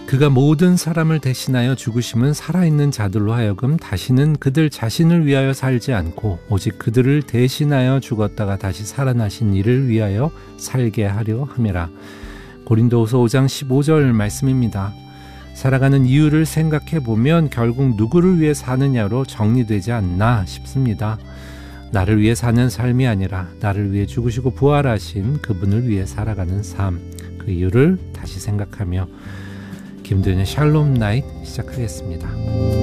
그가 모든 사람을 대신하여 죽으심은 살아있는 자들로 하여금 다시는 그들 자신을 위하여 살지 않고 오직 그들을 대신하여 죽었다가 다시 살아나신 이를 위하여 살게 하려 함이라. 고린도후서 5장 15절 말씀입니다. 살아가는 이유를 생각해 보면 결국 누구를 위해 사느냐로 정리되지 않나 싶습니다. 나를 위해 사는 삶이 아니라 나를 위해 죽으시고 부활하신 그분을 위해 살아가는 삶, 그 이유를 다시 생각하며 김도현의 샬롬 나잇 시작하겠습니다.